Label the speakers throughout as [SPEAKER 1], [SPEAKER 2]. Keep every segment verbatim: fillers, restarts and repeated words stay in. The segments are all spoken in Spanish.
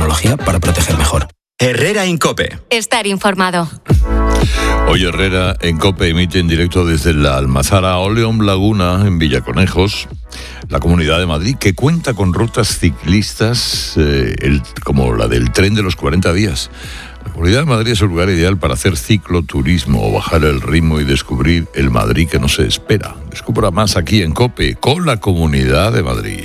[SPEAKER 1] tecnología para proteger mejor.
[SPEAKER 2] Herrera en COPE.
[SPEAKER 3] Estar informado.
[SPEAKER 4] Hoy Herrera en COPE emite en directo desde la Almazara Oleón Laguna, en Villaconejos, la Comunidad de Madrid, que cuenta con rutas ciclistas eh, el, como la del tren de los cuarenta días. La Comunidad de Madrid es el lugar ideal para hacer cicloturismo o bajar el ritmo y descubrir el Madrid que no se espera. Descubra más aquí en COPE con la Comunidad de Madrid.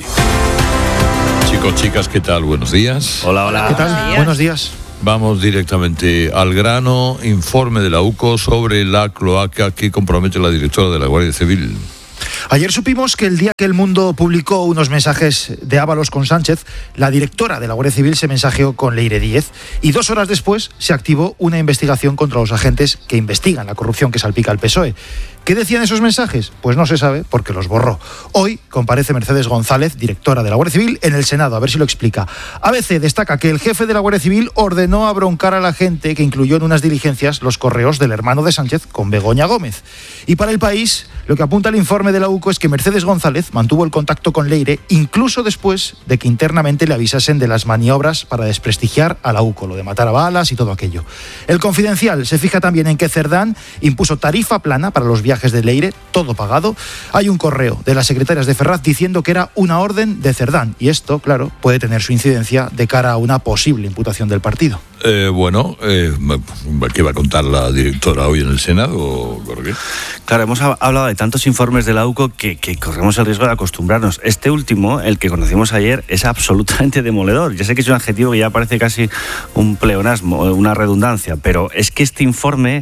[SPEAKER 4] Chicos, chicas, ¿qué tal? Buenos días.
[SPEAKER 5] Hola, hola.
[SPEAKER 6] ¿Qué tal? Buenos días.
[SPEAKER 4] Vamos directamente al grano. Informe de la U C O sobre la cloaca que compromete la directora de la Guardia Civil.
[SPEAKER 6] Ayer supimos que el día que El Mundo publicó unos mensajes de Ábalos con Sánchez, la directora de la Guardia Civil se mensajeó con Leire Díez y dos horas después se activó una investigación contra los agentes que investigan la corrupción que salpica al P S O E. ¿Qué decían esos mensajes? Pues no se sabe porque los borró. Hoy comparece Mercedes González, directora de la Guardia Civil, en el Senado. A ver si lo explica. A B C destaca que el jefe de la Guardia Civil ordenó abroncar a la gente que incluyó en unas diligencias los correos del hermano de Sánchez con Begoña Gómez. Y para El País, lo que apunta el informe de la U C O es que Mercedes González mantuvo el contacto con Leire incluso después de que internamente le avisasen de las maniobras para desprestigiar a la U C O, lo de matar a balas y todo aquello. El Confidencial se fija también en que Cerdán impuso tarifa plana para los viajes de Leire, todo pagado. Hay un correo de las secretarias de Ferraz diciendo que era una orden de Cerdán y esto, claro, puede tener su incidencia de cara a una posible imputación del partido.
[SPEAKER 4] Eh, bueno, eh, ¿qué va a contar la directora hoy en el Senado, Jorge?
[SPEAKER 5] Claro, hemos hablado de tantos informes de la U C O que, que corremos el riesgo de acostumbrarnos. Este último, el que conocimos ayer, es absolutamente demoledor. Ya sé que es un adjetivo que ya parece casi un pleonasmo, una redundancia, pero es que este informe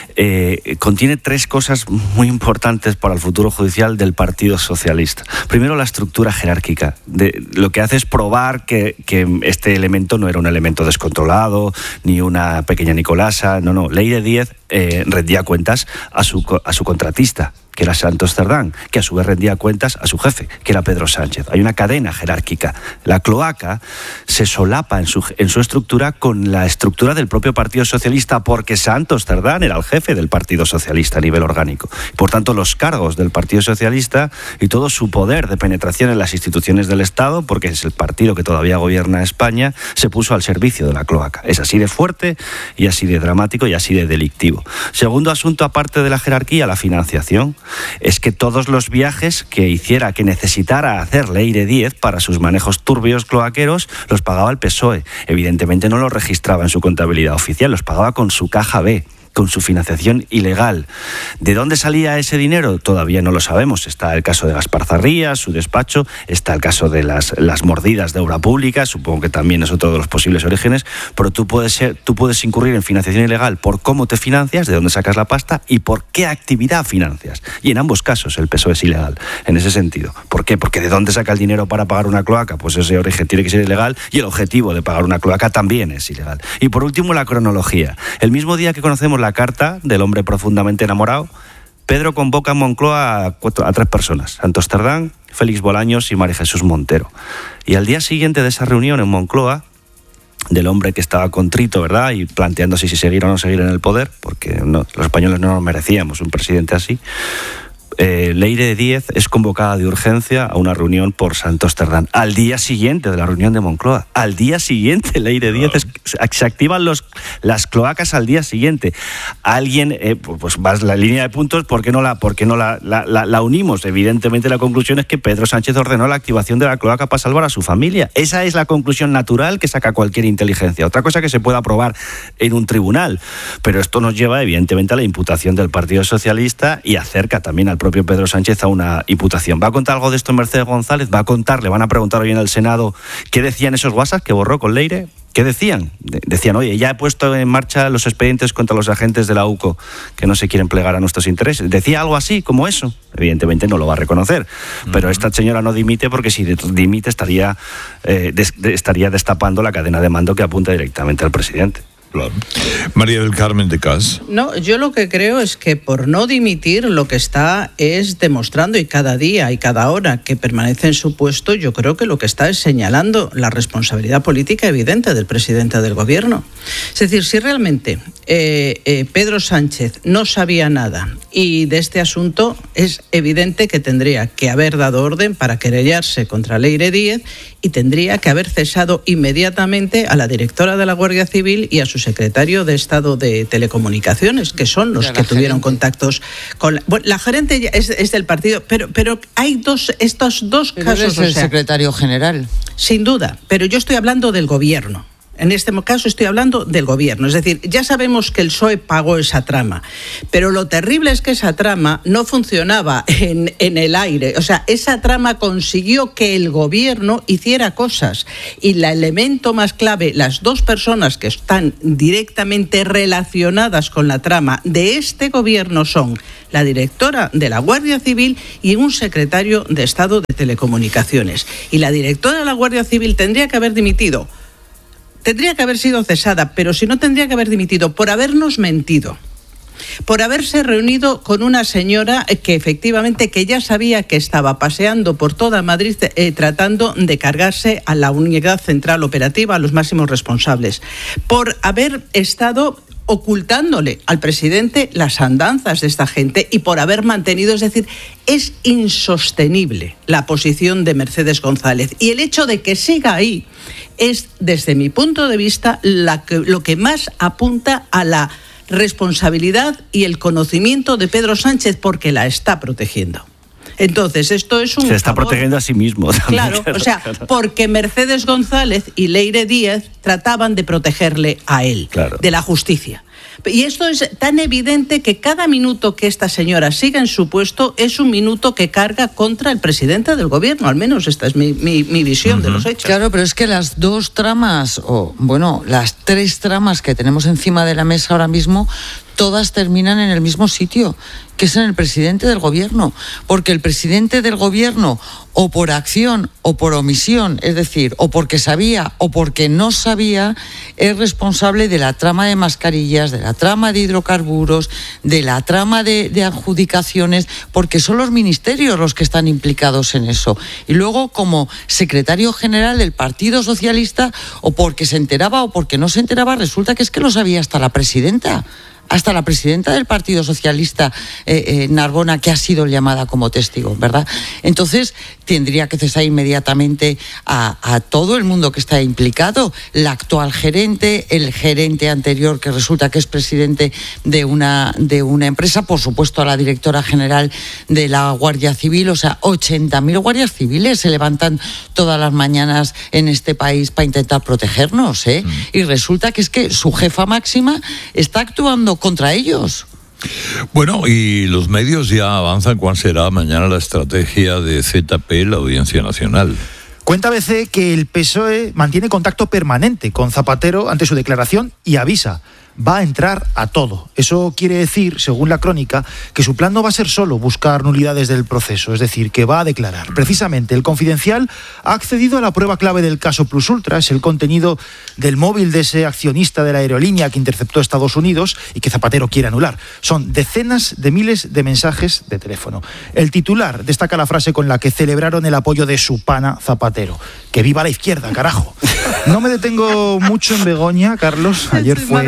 [SPEAKER 5] eh, contiene tres cosas muy importantes para el futuro judicial del Partido Socialista. Primero, la estructura jerárquica. De, lo que hace es probar que, que este elemento no era un elemento descontrolado, ni una pequeña Nicolasa, no, no. Leire Díez eh, rendía cuentas a su, a su contratista, que era Santos Cerdán, que a su vez rendía cuentas a su jefe, que era Pedro Sánchez. Hay una cadena jerárquica. La cloaca se solapa en su, en su estructura con la estructura del propio Partido Socialista, porque Santos Cerdán era el jefe del Partido Socialista a nivel orgánico. Por tanto, los cargos del Partido Socialista y todo su poder de penetración en las instituciones del Estado, porque es el partido que todavía gobierna España, se puso al servicio de la cloaca. Es así de fuerte y así de dramático y así de delictivo. Segundo asunto, aparte de la jerarquía, la financiación. Es que todos los viajes que hiciera, que necesitara hacer Leire Díez para sus manejos turbios cloaqueros, los pagaba el P S O E. Evidentemente no los registraba en su contabilidad oficial, los pagaba con su caja B, con su financiación ilegal. ¿De dónde salía ese dinero? Todavía no lo sabemos. Está el caso de Gaspar Zarría, su despacho, está el caso de las, las mordidas de obra pública, supongo que también es otro de los posibles orígenes, pero tú puedes, ser, tú puedes incurrir en financiación ilegal por cómo te financias, de dónde sacas la pasta y por qué actividad financias. Y en ambos casos el P S O E es ilegal, en ese sentido. ¿Por qué? Porque de dónde saca el dinero para pagar una cloaca, pues ese origen tiene que ser ilegal y el objetivo de pagar una cloaca también es ilegal. Y por último, la cronología. El mismo día que conocemos la carta del hombre profundamente enamorado, Pedro convoca en Moncloa a, cuatro, a tres personas: Santos Cerdán, Félix Bolaños y María Jesús Montero. Y al día siguiente de esa reunión en Moncloa, del hombre que estaba contrito, ¿verdad?, y planteándose si seguir o no seguir en el poder, porque no, los españoles no nos merecíamos un presidente así, Eh, Leire Díez es convocada de urgencia a una reunión por Santos Cerdán. Al día siguiente de la reunión de Moncloa. Al día siguiente, Leire Díez, es, se activan los, las cloacas al día siguiente. Alguien, eh, pues vas la línea de puntos, ¿por qué no, la, por qué no la, la, la, la unimos? Evidentemente la conclusión es que Pedro Sánchez ordenó la activación de la cloaca para salvar a su familia. Esa es la conclusión natural que saca cualquier inteligencia. Otra cosa que se pueda probar en un tribunal. Pero esto nos lleva, evidentemente, a la imputación del Partido Socialista y acerca también al propio Pedro Sánchez a una imputación. ¿Va a contar algo de esto Mercedes González? ¿Va a contar? ¿Le van a preguntar hoy en el Senado qué decían esos WhatsApp que borró con Leire? ¿Qué decían? De- decían, oye, ya he puesto en marcha los expedientes contra los agentes de la U C O que no se quieren plegar a nuestros intereses. ¿Decía algo así como eso? Evidentemente no lo va a reconocer. Pero esta señora no dimite porque si dimite estaría, eh, des- de- estaría destapando la cadena de mando que apunta directamente al presidente.
[SPEAKER 4] Claro. María del Carmen de Cas.
[SPEAKER 7] No, yo lo que creo es que por no dimitir lo que está es demostrando, y cada día y cada hora que permanece en su puesto, yo creo que lo que está es señalando la responsabilidad política evidente del presidente del gobierno. Es decir, si realmente eh, eh, Pedro Sánchez no sabía nada y de este asunto, es evidente que tendría que haber dado orden para querellarse contra Leire Díez y tendría que haber cesado inmediatamente a la directora de la Guardia Civil y a su secretario de Estado de Telecomunicaciones, que son los que tuvieron gerente. contactos con la, bueno, la gerente es, es del partido, pero pero hay dos estos dos
[SPEAKER 1] pero
[SPEAKER 7] casos.
[SPEAKER 1] Es el o sea, secretario general.
[SPEAKER 7] Sin duda, pero yo estoy hablando del gobierno. En este caso estoy hablando del gobierno. Es decir, ya sabemos que el P S O E pagó esa trama, pero lo terrible es que esa trama no funcionaba en, en el aire. O sea, esa trama consiguió que el gobierno hiciera cosas. Y el elemento más clave, las dos personas que están directamente relacionadas con la trama de este gobierno son la directora de la Guardia Civil y un secretario de Estado de Telecomunicaciones. Y la directora de la Guardia Civil tendría que haber dimitido. Tendría que haber sido cesada, pero si no tendría que haber dimitido por habernos mentido, por haberse reunido con una señora que efectivamente que ya sabía que estaba paseando por toda Madrid eh, tratando de cargarse a la unidad central operativa, a los máximos responsables, por haber estado ocultándole al presidente las andanzas de esta gente y por haber mantenido, es decir, es insostenible la posición de Mercedes González. Y el hecho de que siga ahí es, desde mi punto de vista, la que, lo que más apunta a la responsabilidad y el conocimiento de Pedro Sánchez, porque la está protegiendo. Entonces, esto es un...
[SPEAKER 5] Se está
[SPEAKER 7] favor.
[SPEAKER 5] protegiendo a sí mismo. También,
[SPEAKER 7] claro, claro, o sea, claro. Porque Mercedes González y Leire Díaz trataban de protegerle a él, claro. de la justicia. Y esto es tan evidente que cada minuto que esta señora siga en su puesto es un minuto que carga contra el presidente del gobierno. Al menos esta es mi, mi, mi visión uh-huh. de los hechos.
[SPEAKER 1] Claro, pero es que las dos tramas, o bueno, las tres tramas que tenemos encima de la mesa ahora mismo, todas terminan en el mismo sitio, que es en el presidente del gobierno. Porque el presidente del gobierno, o por acción o por omisión, es decir, o porque sabía o porque no sabía, es responsable de la trama de mascarillas, de la trama de hidrocarburos, de la trama de, de adjudicaciones, porque son los ministerios los que están implicados en eso. Y luego, como secretario general del Partido Socialista, o porque se enteraba o porque no se enteraba, resulta que es que lo sabía hasta la presidenta. Hasta la presidenta del Partido Socialista, eh, eh, Narbona, que ha sido llamada como testigo, ¿verdad? Entonces, tendría que cesar inmediatamente a, a todo el mundo que está implicado, la actual gerente, el gerente anterior, que resulta que es presidente de una, de una empresa, por supuesto a la directora general de la Guardia Civil. O sea, ochenta mil guardias civiles se levantan todas las mañanas en este país para intentar protegernos, ¿eh? Mm. Y resulta que es que su jefa máxima está actuando contra ellos.
[SPEAKER 4] Bueno, y los medios ya avanzan cuál será mañana la estrategia de Z P, la Audiencia Nacional.
[SPEAKER 6] Cuenta A B C que el P S O E mantiene contacto permanente con Zapatero ante su declaración y avisa: va a entrar a todo. Eso quiere decir, según la crónica, que su plan no va a ser solo buscar nulidades del proceso, es decir, que va a declarar. Precisamente, el Confidencial ha accedido a la prueba clave del caso Plus Ultra, es el contenido del móvil de ese accionista de la aerolínea que interceptó Estados Unidos y que Zapatero quiere anular. Son decenas de miles de mensajes de teléfono. El titular destaca la frase con la que celebraron el apoyo de su pana Zapatero: que viva la izquierda, carajo. No me detengo mucho en Begoña, Carlos. Ayer fue...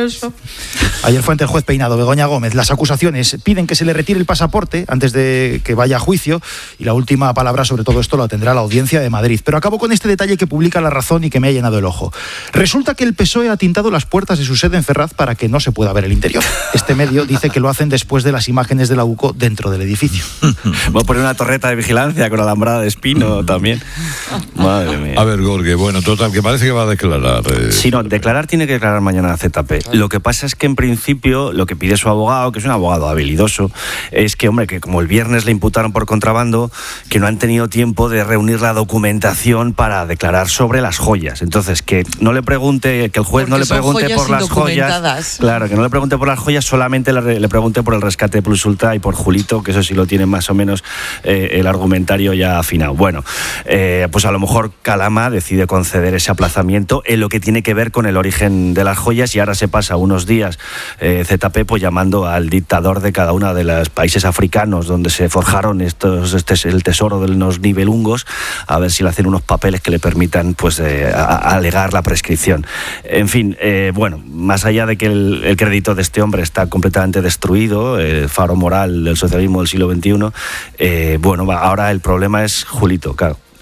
[SPEAKER 6] Ayer fue ante el juez Peinado, Begoña Gómez. Las acusaciones piden que se le retire el pasaporte antes de que vaya a juicio, y la última palabra sobre todo esto la tendrá la Audiencia de Madrid. Pero acabo con este detalle que publica La Razón y que me ha llenado el ojo. Resulta que el P S O E ha tintado las puertas de su sede en Ferraz para que no se pueda ver el interior. Este medio dice que lo hacen después de las imágenes de la U C O dentro del edificio.
[SPEAKER 5] Voy a poner una torreta de vigilancia con alambrada de espino también. Madre mía.
[SPEAKER 4] A ver, Gorge, bueno, total, que parece que va a declarar. Eh...
[SPEAKER 5] Sí, no, declarar tiene que declarar mañana a Z P. Lo que pasa es que en principio lo que pide su abogado, que es un abogado habilidoso, es que, hombre, que como el viernes le imputaron por contrabando, que no han tenido tiempo de reunir la documentación para declarar sobre las joyas. Entonces, que no le pregunte, que el juez
[SPEAKER 1] Porque
[SPEAKER 5] no le pregunte por las joyas. Claro, que no le pregunte por las joyas, solamente le, le pregunte por el rescate de Plus Ultra y por Julito, que eso sí lo tiene más o menos eh, el argumentario ya afinado. Bueno, eh, pues a lo mejor Calama decide conceder ese aplazamiento en lo que tiene que ver con el origen de las joyas, y ahora se pasa unos días eh, Z P pues llamando al dictador de cada uno de los países africanos donde se forjaron estos, este es el tesoro de los nibelungos, a ver si le hacen unos papeles que le permitan pues eh, a, a alegar la prescripción. En fin, eh, bueno, más allá de que el, el crédito de este hombre está completamente destruido, el faro moral del socialismo del siglo veintiuno, eh, bueno, ahora el problema es Julito, claro.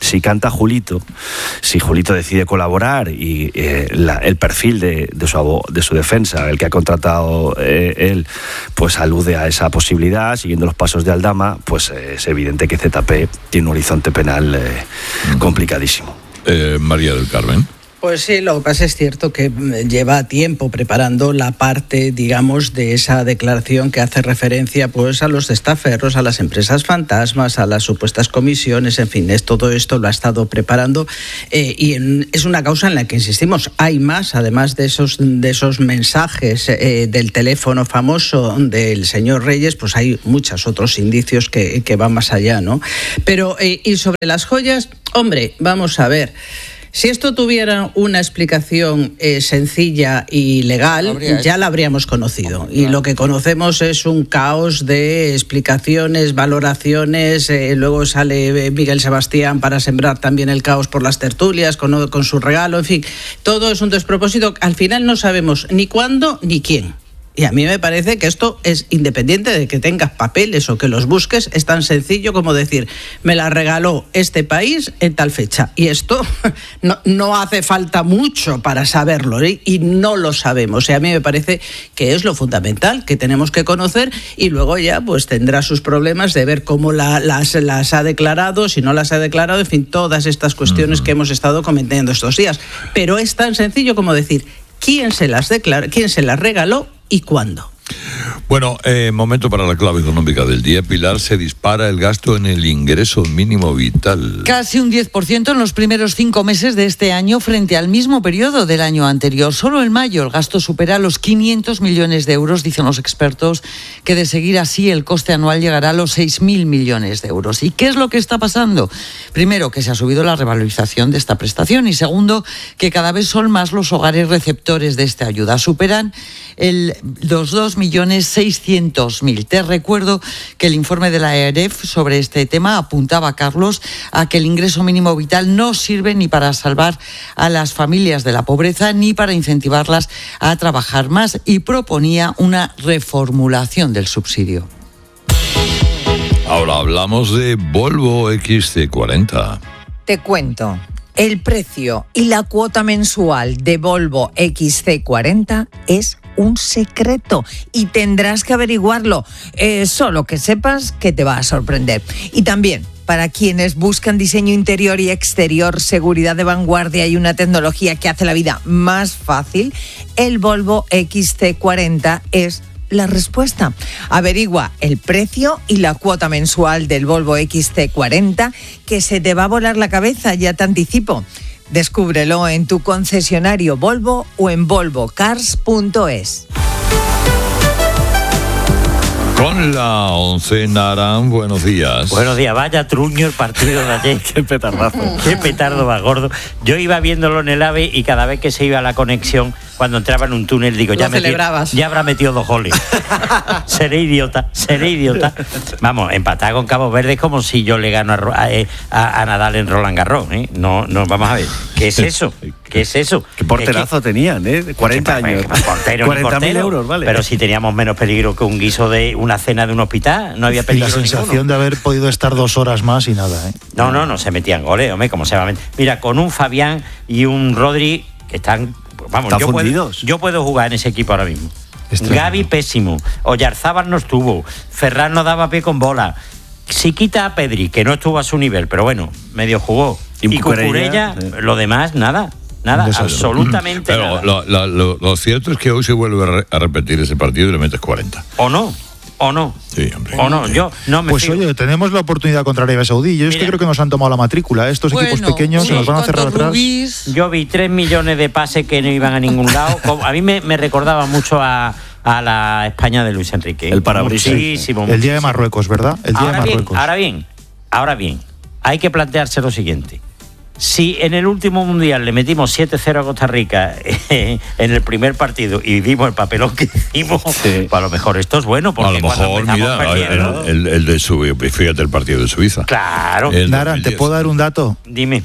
[SPEAKER 5] si canta Julito, si Julito decide colaborar y eh, la, el perfil de, de, su, de su defensa, el que ha contratado eh, él, pues alude a esa posibilidad, siguiendo los pasos de Aldama, pues eh, es evidente que Z P tiene un horizonte penal eh, mm. complicadísimo.
[SPEAKER 4] Eh, María del Carmen.
[SPEAKER 7] Pues sí, lo que pasa es cierto que lleva tiempo preparando la parte, digamos, de esa declaración que hace referencia pues a los testaferros, a las empresas fantasmas, a las supuestas comisiones, en fin, es, todo esto lo ha estado preparando eh, y en, es una causa en la que insistimos. Hay más, además de esos, de esos mensajes eh, del teléfono famoso del señor Reyes, pues hay muchos otros indicios que, que van más allá, ¿no? Pero, eh, y sobre las joyas, hombre, vamos a ver. Si esto tuviera una explicación eh, sencilla y legal, ya la habríamos conocido. Y lo que conocemos es un caos de explicaciones, valoraciones. Eh, luego sale Miguel Sebastián para sembrar también el caos por las tertulias, con, con su regalo, en fin. Todo es un despropósito. Al final no sabemos ni cuándo ni quién. Y a mí me parece que esto es, independiente de que tengas papeles o que los busques, es tan sencillo como decir, me la regaló este país en tal fecha. Y esto no, no hace falta mucho para saberlo, ¿eh? Y no lo sabemos. Y a mí me parece que es lo fundamental, que tenemos que conocer, y luego ya pues tendrá sus problemas de ver cómo la, las, las ha declarado, si no las ha declarado, en fin, todas estas cuestiones uh-huh. que hemos estado comentando estos días. Pero es tan sencillo como decir, ¿quién se las declaró, quién se las regaló y cuándo?
[SPEAKER 4] Bueno, eh, momento para la clave económica del día. Pilar, se dispara el gasto en el ingreso mínimo vital.
[SPEAKER 1] Casi un diez por ciento en los primeros cinco meses de este año frente al mismo periodo del año anterior. Solo en mayo el gasto supera los quinientos millones de euros, dicen los expertos, que de seguir así el coste anual llegará a los seis mil millones de euros. ¿Y qué es lo que está pasando? Primero, que se ha subido la revalorización de esta prestación, y segundo, que cada vez son más los hogares receptores de esta ayuda. Superan el, los dos millones seiscientos mil. Te recuerdo que el informe de la A E R E F sobre este tema apuntaba, Carlos, a que el ingreso mínimo vital no sirve ni para salvar a las familias de la pobreza ni para incentivarlas a trabajar más, y proponía una reformulación del subsidio.
[SPEAKER 4] Ahora hablamos de Volvo X C cuarenta.
[SPEAKER 2] Te cuento. El precio y la cuota mensual de Volvo X C cuarenta es un secreto y tendrás que averiguarlo. Eh, solo que sepas que te va a sorprender. Y también, para quienes buscan diseño interior y exterior, seguridad de vanguardia y una tecnología que hace la vida más fácil, el Volvo X C cuarenta es la respuesta. Averigua el precio y la cuota mensual del Volvo X C cuarenta, que se te va a volar la cabeza, ya te anticipo. Descúbrelo en tu concesionario Volvo o en volvo cars punto es.
[SPEAKER 4] Con la once, Naran, buenos días.
[SPEAKER 3] Buenos días, vaya truño el partido de ayer.
[SPEAKER 5] Qué petardazo.
[SPEAKER 3] Qué petardo más gordo. Yo iba viéndolo en el AVE y cada vez que se iba a la conexión, cuando entraba en un túnel, digo, ya, metí, ya habrá metido dos goles. seré idiota, seré idiota. Vamos, empatar con Cabo Verde es como si yo le gano a, a, a Nadal en Roland Garros, ¿eh? No, no, vamos a ver. ¿Qué es eso? ¿Qué es eso?
[SPEAKER 5] Qué porterazo es que, tenían, ¿eh? cuarenta años.
[SPEAKER 3] Portero, cuarenta mil euros, vale. Pero si teníamos menos peligro que un guiso de una cena de un hospital, no había peligro.
[SPEAKER 6] Y la sensación ninguno. De haber podido estar dos horas más y nada, ¿eh?
[SPEAKER 3] No, no, no se metían goles, hombre, como se va a meter. Mira, con un Fabián y un Rodri que están. Vamos, yo puedo, yo puedo jugar en ese equipo ahora mismo. Gavi pésimo, Oyarzábal no estuvo, Ferran no daba pie con bola. Si quita a Pedri, que no estuvo a su nivel, pero bueno, medio jugó. Y, y Cucurella, eh. lo demás, nada. Nada, absolutamente
[SPEAKER 4] pero
[SPEAKER 3] nada.
[SPEAKER 4] Lo, lo, lo, lo cierto es que hoy se vuelve a, re, a repetir ese partido y le metes cuarenta.
[SPEAKER 3] ¿O no? ¿O no?
[SPEAKER 4] Sí, hombre.
[SPEAKER 3] ¿O no? Yo no me
[SPEAKER 6] Pues
[SPEAKER 3] fijo.
[SPEAKER 6] Oye, tenemos la oportunidad contra Arabia Saudí. Yo Mira, es que creo que nos han tomado la matrícula. Estos bueno, equipos pequeños sí, se nos van a cerrar atrás.
[SPEAKER 1] Rubís.
[SPEAKER 3] Yo vi tres millones de pases que no iban a ningún lado. A mí me, me recordaba mucho a, a la España de Luis Enrique.
[SPEAKER 5] El parabrisas.
[SPEAKER 3] Muchísimo.
[SPEAKER 6] El día de Marruecos, ¿verdad? El día
[SPEAKER 3] ahora
[SPEAKER 6] de Marruecos.
[SPEAKER 3] Bien, ahora bien, ahora bien, hay que plantearse lo siguiente. Si en el último mundial le metimos siete cero a Costa Rica eh, en el primer partido y vimos el papelón que hicimos, sí. pues a lo mejor esto es bueno. Porque
[SPEAKER 4] a lo mejor, mira, perdiendo, el, el, el de Suiza, fíjate el partido de Suiza.
[SPEAKER 3] Claro.
[SPEAKER 6] Naran, ¿te puedo dar un dato?
[SPEAKER 3] Dime.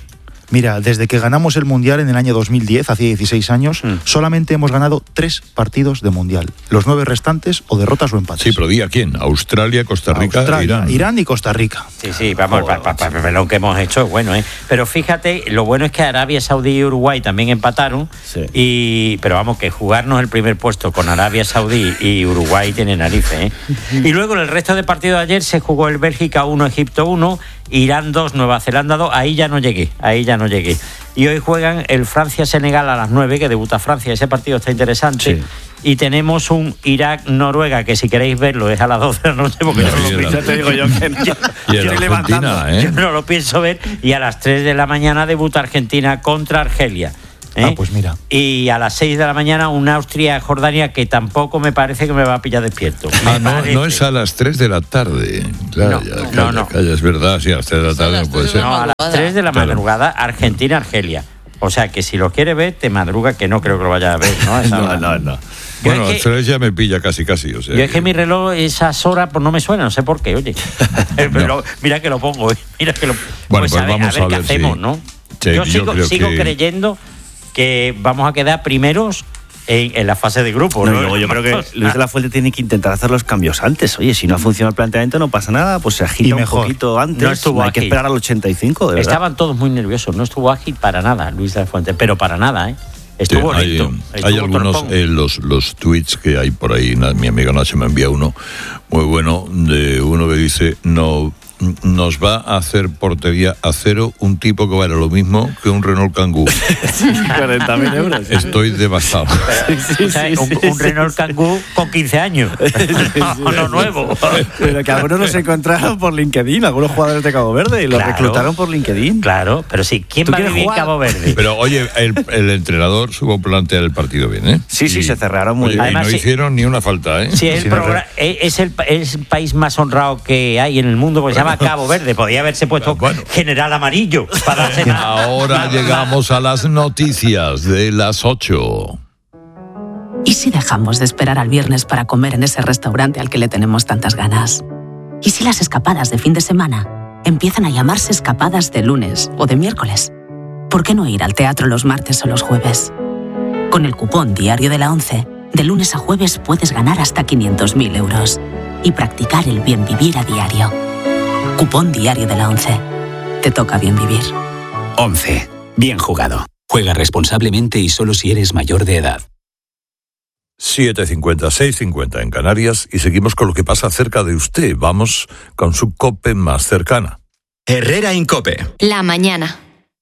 [SPEAKER 6] Mira, desde que ganamos el Mundial en el año dos mil diez, hace dieciséis años, mm. solamente hemos ganado tres partidos de Mundial. Los nueve restantes o derrotas o empates.
[SPEAKER 4] Sí, pero di a quién. Australia, Costa Rica,
[SPEAKER 6] Australia,
[SPEAKER 4] Irán.
[SPEAKER 6] Irán y Costa Rica.
[SPEAKER 3] Sí, sí, vamos, para pa, pa, pa, lo que hemos hecho es bueno, ¿eh? Pero fíjate, lo bueno es que Arabia Saudí y Uruguay también empataron, sí. y pero vamos, que jugarnos el primer puesto con Arabia Saudí y Uruguay tiene narices, ¿eh? Y luego en el resto de partidos de ayer se jugó el Bélgica uno, Egipto uno, Irán dos, Nueva Zelanda dos, ahí ya no llegué, ahí ya no llegué. Y hoy juegan el Francia-Senegal a las nueve, que debuta Francia, ese partido está interesante. Sí. Y tenemos un Irak-Noruega, que si queréis verlo es a las doce de la noche, porque no, yo no lo pienso, te digo yo que yo,
[SPEAKER 4] y yo, levantando, ¿eh?
[SPEAKER 3] yo no lo pienso ver, y a las tres de la mañana debuta Argentina contra Argelia. ¿Eh?
[SPEAKER 6] Ah, pues mira.
[SPEAKER 3] Y a las seis de la mañana un Austria-Jordania, que tampoco me parece que me va a pillar despierto.
[SPEAKER 4] Ah, no, no es a las tres de la tarde. Claro,
[SPEAKER 3] no,
[SPEAKER 4] ya,
[SPEAKER 3] no,
[SPEAKER 4] calla,
[SPEAKER 3] no.
[SPEAKER 4] Calla, es verdad, sí, a las tres de la tarde no puede ser.
[SPEAKER 3] No, a las tres de la madrugada, Argentina-Argelia. O sea, que si lo quiere ver, te madruga, que no creo que lo vaya a ver, ¿no?
[SPEAKER 4] no, no, no. Bueno, a las tres ya me pilla casi, casi. O sea,
[SPEAKER 3] yo es que, que mi reloj, esas horas, pues no me suena, no sé por qué, oye. Pero no. Mira que lo pongo, mira que lo
[SPEAKER 4] Bueno,
[SPEAKER 3] pues,
[SPEAKER 4] pues
[SPEAKER 3] a ver,
[SPEAKER 4] vamos
[SPEAKER 3] a ver
[SPEAKER 4] a ver
[SPEAKER 3] qué hacemos,
[SPEAKER 4] sí.
[SPEAKER 3] ¿no?
[SPEAKER 4] Sí,
[SPEAKER 3] yo sigo,
[SPEAKER 4] yo
[SPEAKER 3] sigo
[SPEAKER 4] que...
[SPEAKER 3] creyendo que vamos a quedar primeros en, en la fase de grupo, ¿no?
[SPEAKER 5] no luego yo creo que Luis de la Fuente tiene que intentar hacer los cambios antes. Oye, si no ha funcionado el planteamiento, no pasa nada, pues se agita un poquito antes.
[SPEAKER 3] No estuvo
[SPEAKER 5] hay
[SPEAKER 3] ágil.
[SPEAKER 5] que esperar al ochenta y cinco, de verdad.
[SPEAKER 3] Estaban todos muy nerviosos, no estuvo ágil para nada Luis de la Fuente, pero para nada, ¿eh? Estuvo
[SPEAKER 4] sí,
[SPEAKER 3] lento.
[SPEAKER 4] Hay,
[SPEAKER 3] estuvo
[SPEAKER 4] hay algunos, eh, los, los tweets que hay por ahí, mi amigo Nacho me envía uno muy bueno, de uno que dice, no... nos va a hacer portería a cero un tipo que vale lo mismo que un Renault Kangoo.
[SPEAKER 5] cuarenta mil euros.
[SPEAKER 4] Estoy devastado.
[SPEAKER 3] Sí, sí, o sea, sí, un, sí, un Renault Kangoo con quince años. Sí, no, sí, no sí, nuevo.
[SPEAKER 5] Pero que algunos los encontraron por LinkedIn, algunos jugadores de Cabo Verde, y los claro, reclutaron por LinkedIn.
[SPEAKER 3] Claro, pero sí, ¿quién va a vivir en Cabo Verde?
[SPEAKER 4] Pero oye, el, el entrenador supo plantear el partido bien, ¿eh?
[SPEAKER 5] Sí, sí, y, se cerraron muy
[SPEAKER 4] oye,
[SPEAKER 5] bien.
[SPEAKER 4] Además, y no
[SPEAKER 3] sí,
[SPEAKER 4] hicieron ni una falta, ¿eh?
[SPEAKER 3] Sí, el programa, es, el, es el país más honrado que hay en el mundo, porque bueno, se llama Cabo Verde. Podía haberse puesto bueno, General Amarillo para darse nada.
[SPEAKER 4] Ahora llegamos a las noticias de las ocho.
[SPEAKER 8] ¿Y si dejamos de esperar al viernes para comer en ese restaurante al que le tenemos tantas ganas? ¿Y si las escapadas de fin de semana empiezan a llamarse escapadas de lunes o de miércoles? ¿Por qué no ir al teatro los martes o los jueves? Con el cupón Diario de la ONCE, de lunes a jueves puedes ganar hasta quinientos mil euros y practicar el bien vivir a diario. Cupón Diario de la ONCE. Te toca bien vivir.
[SPEAKER 9] ONCE. Bien jugado. Juega responsablemente y solo si eres mayor de edad.
[SPEAKER 4] siete cincuenta, seis cincuenta en Canarias y seguimos con lo que pasa cerca de usted. Vamos con su COPE más cercana.
[SPEAKER 10] Herrera en COPE.
[SPEAKER 11] La mañana.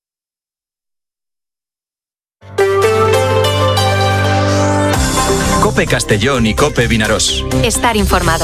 [SPEAKER 10] COPE Castellón y COPE Vinaròs.
[SPEAKER 11] Estar informado.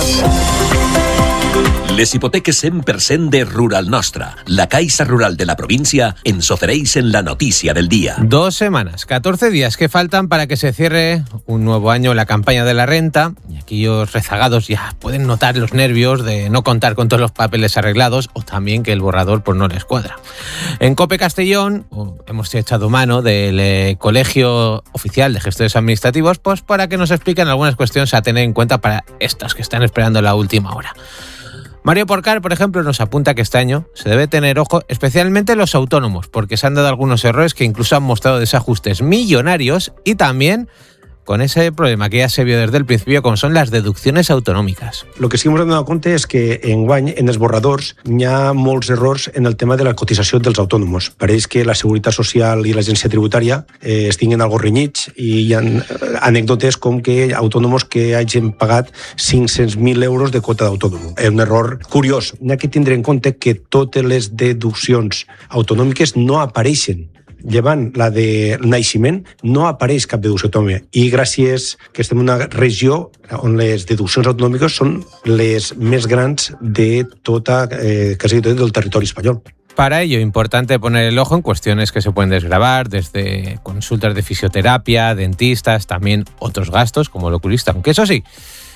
[SPEAKER 12] Les hipoteques cent per cent de Rural Nostra, la Caixa Rural de la provincia, ens ofereix en la noticia del día.
[SPEAKER 13] Dos semanas, catorce días que faltan para que se cierre un nuevo año la campaña de la renta, y aquellos rezagados ya pueden notar los nervios de no contar con todos los papeles arreglados o también que el borrador pues no les cuadra. En COPE Castellón hemos echado mano del eh, Colegio Oficial de Gestores Administrativos pues para que nos expliquen algunas cuestiones a tener en cuenta para estos que están esperando la última hora. Mario Porcar, por ejemplo, nos apunta que este año se debe tener ojo especialmente los autónomos, porque se han dado algunos errores que incluso han mostrado desajustes millonarios y también con ese problema que ja se vio des del principi, com són les deduccions autonòmiques.
[SPEAKER 14] El que sí que ens hem donat compte és que enguany, en els borradors, hi ha molts errors en el tema de la cotització dels autònoms. Pareix que la Seguretat Social i l'Agència Tributària eh, estiguen algo renyits i hi ha anècdotes com que autònoms que hagin pagat cinc-cents mil euros de quota d'autònom. És un error curiós. Hi ha que tindre en compte que totes les deduccions autonòmiques no apareixen. Llevant la de naixement, no apareix cap deducció autonòmica. I gràcies que estem en una regió on les deduccions autonòmiques són les més grans de tota, eh, quasi tot del territori espanyol.
[SPEAKER 13] Para ello, importante poner el ojo en cuestiones que se pueden desgravar, desde consultas de fisioterapia, dentistas, también otros gastos como el oculista. Aunque eso sí,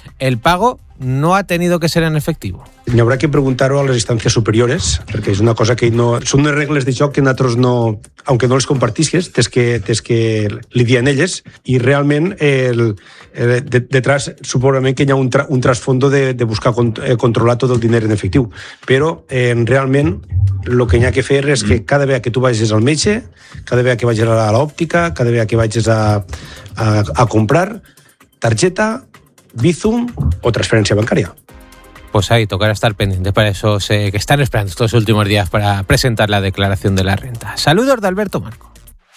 [SPEAKER 13] El pago no ha tenido que ser en efectivo.
[SPEAKER 14] N'hi haurà que preguntar-ho a les instàncies superiores, perquè és una cosa que no... Són unes regles de joc que nosaltres no... Aunque no les compartisques, tens que, tens que lidiar en elles, i realment el, el, de, detrás segurament que hi ha un, tra, un trasfondo de, de buscar cont, eh, controlar tot el diner en efectiu. Però eh, realment el que hi ha que fer és que cada vegada que tu vagis al metge, cada vegada que vagis a l'òptica, cada vegada que vagis a, a, a comprar, tarjeta, Bizum o transferencia bancaria.
[SPEAKER 13] Pues ahí tocará estar pendiente para esos eh, que están esperando estos últimos días para presentar la declaración de la renta. Saludos de Alberto Marco.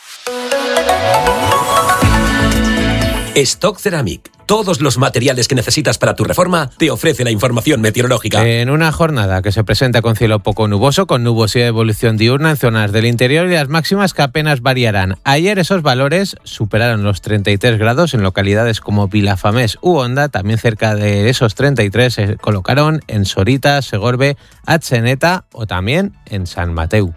[SPEAKER 12] Stock Ceramic. Todos los materiales que necesitas para tu reforma te ofrece la información meteorológica.
[SPEAKER 13] En una jornada que se presenta con cielo poco nuboso, con nubosidad de evolución diurna en zonas del interior y las máximas que apenas variarán. Ayer esos valores superaron los treinta y tres grados en localidades como Vilafamés u Honda. También cerca de esos treinta y tres se colocaron en Sorita, Segorbe, Atzeneta o también en San Mateu.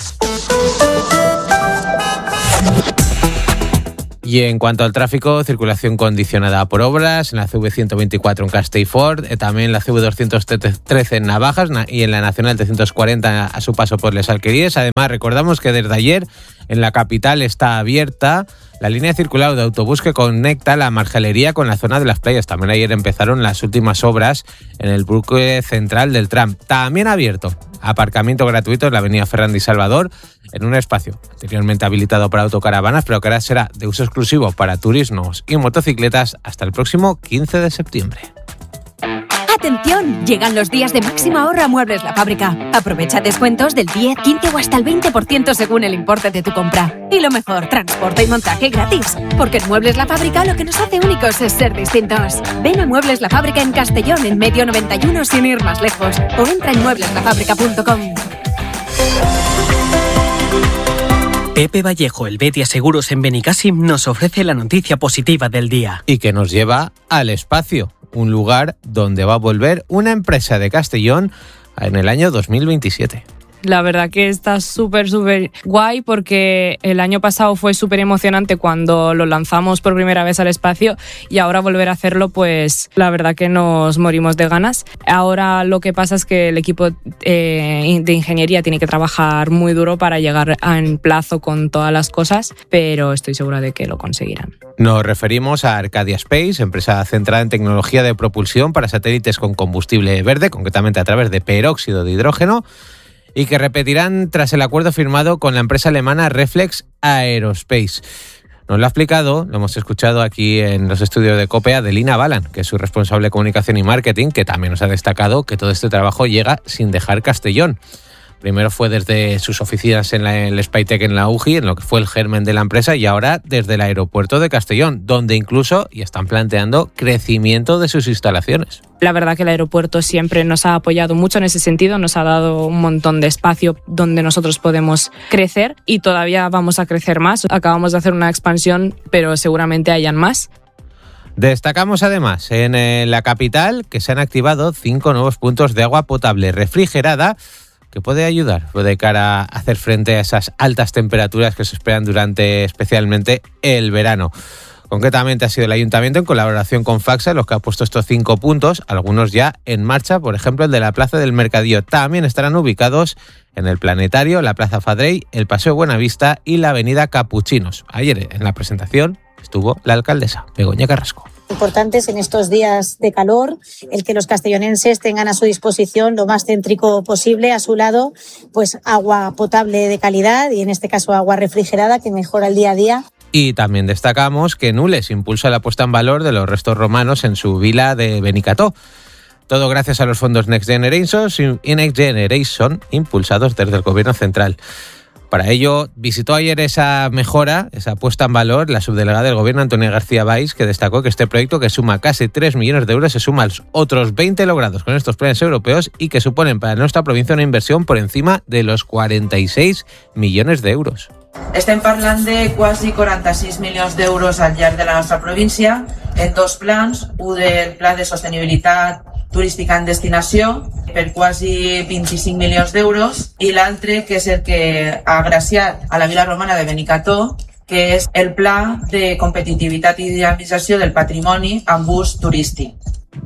[SPEAKER 13] Y en cuanto al tráfico, circulación condicionada por obras en la C V ciento veinticuatro en Castellfort, eh, también la C V doscientos trece en Navajas y en la Nacional trescientos cuarenta a su paso por Les Alqueríes. Además, recordamos que desde ayer en la capital está abierta la línea circular de autobús que conecta la Margelería con la zona de las playas. También ayer empezaron las últimas obras en el bucle central del tram. También abierto aparcamiento gratuito en la avenida Ferrandi Salvador, en un espacio anteriormente habilitado para autocaravanas, pero que ahora será de uso exclusivo para turismos y motocicletas hasta el próximo quince de septiembre.
[SPEAKER 11] ¡Atención! Llegan los días de máxima ahorro a Muebles La Fábrica. Aprovecha descuentos del diez, quince o hasta el veinte por ciento según el importe de tu compra. Y lo mejor, transporte y montaje gratis. Porque en Muebles La Fábrica lo que nos hace únicos es ser distintos. Ven a Muebles La Fábrica en Castellón, en Medio noventa y uno, sin ir más lejos. O entra en muebles la fábrica punto com.
[SPEAKER 15] Pepe Vallejo, el Betia Seguros en Benicàssim, nos ofrece la noticia positiva del día.
[SPEAKER 13] Y que nos lleva al espacio, un lugar donde va a volver una empresa de Castellón en el año dos mil veintisiete.
[SPEAKER 16] La verdad que está súper, súper guay porque el año pasado fue súper emocionante cuando lo lanzamos por primera vez al espacio y ahora volver a hacerlo, pues la verdad que nos morimos de ganas. Ahora lo que pasa es que el equipo eh, de ingeniería tiene que trabajar muy duro para llegar en plazo con todas las cosas, pero estoy segura de que lo conseguirán.
[SPEAKER 13] Nos referimos a Arcadia Space, empresa centrada en tecnología de propulsión para satélites con combustible verde, concretamente a través de peróxido de hidrógeno, y que repetirán tras el acuerdo firmado con la empresa alemana Reflex Aerospace. Nos lo ha explicado, lo hemos escuchado aquí en los estudios de COPE, Adelina Balan, que es su responsable de comunicación y marketing, que también nos ha destacado que todo este trabajo llega sin dejar Castellón. Primero fue desde sus oficinas en la, el Spytech en la U G I, en lo que fue el germen de la empresa, y ahora desde el aeropuerto de Castellón, donde incluso ya están planteando crecimiento de sus instalaciones.
[SPEAKER 16] La verdad que el aeropuerto siempre nos ha apoyado mucho en ese sentido, nos ha dado un montón de espacio donde nosotros podemos crecer y todavía vamos a crecer más. Acabamos de hacer una expansión, pero seguramente hayan más.
[SPEAKER 13] Destacamos además en la capital que se han activado cinco nuevos puntos de agua potable refrigerada que puede ayudar de cara a hacer frente a esas altas temperaturas que se esperan durante especialmente el verano. Concretamente ha sido el Ayuntamiento en colaboración con Faxa los que ha puesto estos cinco puntos, algunos ya en marcha, por ejemplo el de la Plaza del Mercadillo. También estarán ubicados en el Planetario, la Plaza Fadrey, el Paseo Buenavista y la Avenida Capuchinos. Ayer en la presentación estuvo la alcaldesa, Begoña Carrasco.
[SPEAKER 17] Importantes en estos días de calor, el que los castellonenses tengan a su disposición lo más céntrico posible, a su lado, pues agua potable de calidad y en este caso agua refrigerada que mejora el día a día.
[SPEAKER 13] Y también destacamos que Nules impulsa la puesta en valor de los restos romanos en su vila de Benicató. Todo gracias a los fondos Next Generation y Next Generation impulsados desde el Gobierno Central. Para ello, visitó ayer esa mejora, esa puesta en valor, la subdelegada del Gobierno, Antonia García Valls, que destacó que este proyecto, que suma casi tres millones de euros, se suma a los otros veinte logrados con estos planes europeos y que suponen para nuestra provincia una inversión por encima de los cuarenta y seis millones de euros.
[SPEAKER 18] Estem parlant de quasi quaranta-sis milions d'euros al llarg de la nostra província en dos plans, un del Pla de Sostenibilitat Turística en Destinació per quasi vint-i-cinc milions d'euros i l'altre que és el que ha agraciat a la Vila Romana de Benicató, que és el Pla de Competitivitat i Dinamització del Patrimoni amb ús turístic.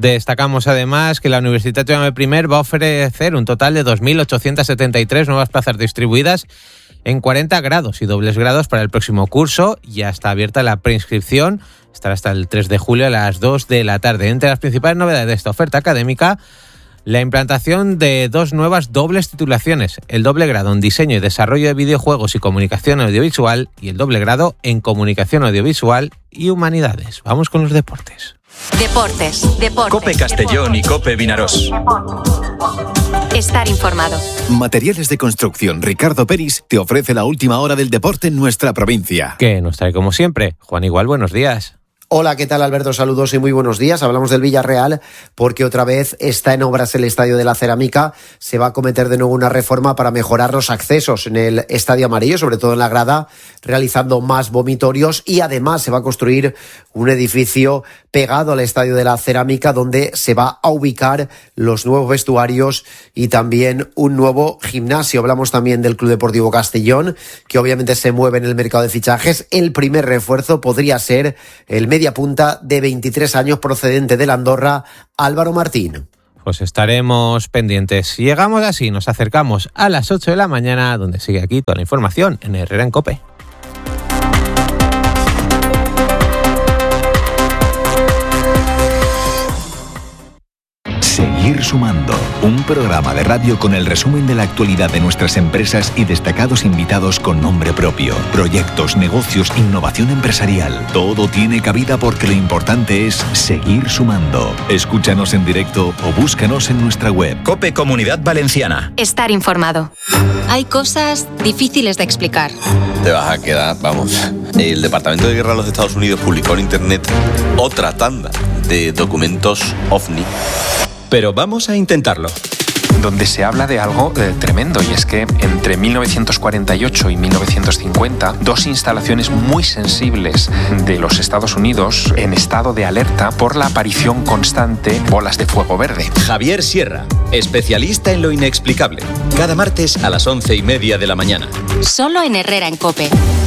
[SPEAKER 13] Destacamos además que la Universitat Jaume I va a ofrecer un total de dos mil ochocientas setenta y tres nuevas plazas distribuidas en cuarenta grados y dobles grados para el próximo curso. Ya está abierta la preinscripción, estará hasta el tres de julio a las dos de la tarde. Entre las principales novedades de esta oferta académica, la implantación de dos nuevas dobles titulaciones, el doble grado en diseño y desarrollo de videojuegos y comunicación audiovisual y el doble grado en comunicación audiovisual y humanidades. Vamos con los deportes.
[SPEAKER 11] Deportes, deportes.
[SPEAKER 10] Cope Castellón y Cope Vinarós.
[SPEAKER 11] Estar informado.
[SPEAKER 19] Materiales de construcción Ricardo Peris te ofrece la última hora del deporte en nuestra provincia.
[SPEAKER 13] Que nos trae como siempre Juan Igual, buenos días.
[SPEAKER 20] Hola, ¿qué tal, Alberto? Saludos y muy buenos días. Hablamos del Villarreal porque otra vez está en obras el Estadio de la Cerámica. Se va a acometer de nuevo una reforma para mejorar los accesos en el Estadio Amarillo, sobre todo en la grada, realizando más vomitorios, y además se va a construir un edificio pegado al Estadio de la Cerámica donde se va a ubicar los nuevos vestuarios y también un nuevo gimnasio. Hablamos también del Club Deportivo Castellón, que obviamente se mueve en el mercado de fichajes. El primer refuerzo podría ser el medio punta de veintitrés años procedente de la Andorra, Álvaro Martín.
[SPEAKER 13] Pues estaremos pendientes. Llegamos así, nos acercamos a las ocho de la mañana, donde sigue aquí toda la información en Herrera en COPE.
[SPEAKER 21] Seguir Sumando, un programa de radio con el resumen de la actualidad de nuestras empresas y destacados invitados con nombre propio. Proyectos, negocios, innovación empresarial. Todo tiene cabida porque lo importante es seguir sumando. Escúchanos en directo o búscanos en nuestra web.
[SPEAKER 10] Cope Comunidad Valenciana.
[SPEAKER 11] Estar informado. Hay cosas difíciles de explicar.
[SPEAKER 22] Te vas a quedar, vamos. El Departamento de Guerra de los Estados Unidos publicó en internet otra tanda de documentos ovni.
[SPEAKER 10] Pero vamos a intentarlo.
[SPEAKER 23] Donde se habla de algo eh, tremendo, y es que entre mil novecientos cuarenta y ocho y mil novecientos cincuenta, dos instalaciones muy sensibles de los Estados Unidos en estado de alerta por la aparición constante de bolas de fuego verde.
[SPEAKER 10] Javier Sierra, especialista en lo inexplicable. Cada martes a las once y media de la mañana.
[SPEAKER 11] Solo en Herrera en COPE.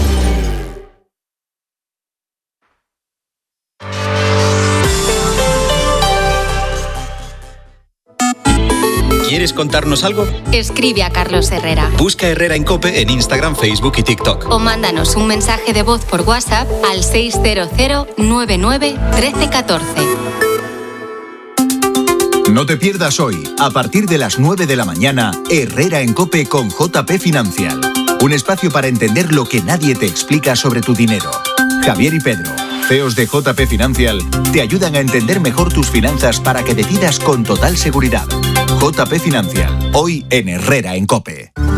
[SPEAKER 10] ¿Quieres contarnos algo?
[SPEAKER 11] Escribe a Carlos Herrera.
[SPEAKER 10] Busca Herrera en COPE en Instagram, Facebook y TikTok.
[SPEAKER 11] O mándanos un mensaje de voz por WhatsApp al seis cero cero nueve nueve uno tres uno cuatro.
[SPEAKER 21] No te pierdas hoy, a partir de las nueve de la mañana, Herrera en COPE con J P Financial. Un espacio para entender lo que nadie te explica sobre tu dinero. Javier y Pedro, C E Os de J P Financial, te ayudan a entender mejor tus finanzas para que decidas con total seguridad. J P Financial, hoy en Herrera en COPE.